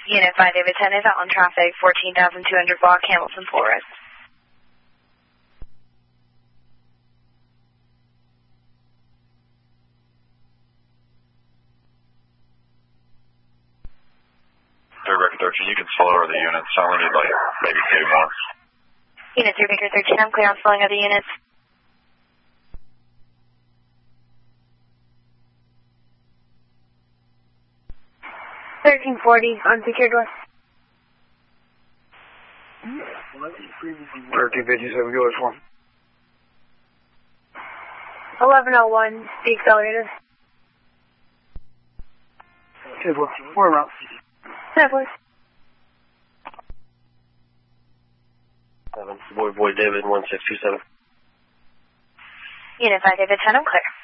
Unit 5 David 10 is out on traffic, 14,200 block, Hamilton, Flores. Third Record 13, you can slow over the units. I only need like maybe 2 more. Unit 3 Victor 13, I'm clear on slowing of the units. $1340, unsecured west. 1357, go as 1. 1101, the accelerator. We're around. Yeah, please. 7, Boy David 1627. Unit 5 David 10, I'm clear.